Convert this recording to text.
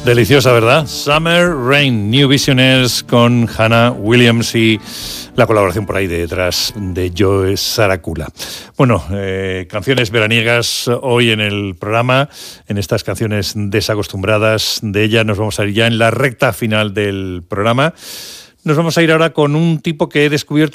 Deliciosa, ¿verdad? Summer Rain, New Visionaries con Hannah Williams y la colaboración por ahí detrás de Joe Saracula. Bueno, canciones veraniegas hoy en el programa, en estas canciones desacostumbradas de ella. Nos vamos a ir ya en la recta final del programa. Nos vamos a ir ahora con un tipo que he descubierto